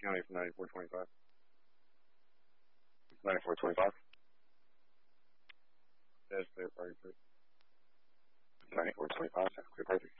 County from 9425. 9425. Yes, clear party, please. 9425, clear party.